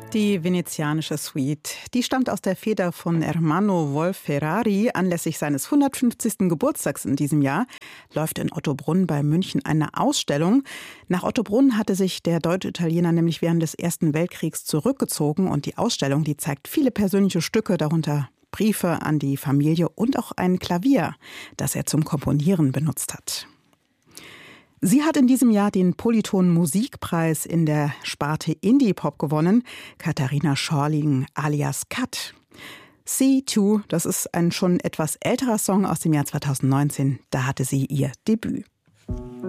Die venezianische Suite, die stammt aus der Feder von Ermanno Wolf-Ferrari. Anlässlich seines 150. Geburtstags in diesem Jahr läuft in Ottobrunn bei München eine Ausstellung. Nach Ottobrunn hatte sich der Deutsch-Italiener nämlich während des Ersten Weltkriegs zurückgezogen. Und die Ausstellung, die zeigt viele persönliche Stücke, darunter Briefe an die Familie und auch ein Klavier, das er zum Komponieren benutzt hat. Sie hat in diesem Jahr den Polyton Musikpreis in der Sparte Indie-Pop gewonnen. Katharina Schorling alias Kat. C2, das ist ein schon etwas älterer Song aus dem Jahr 2019. Da hatte sie ihr Debüt.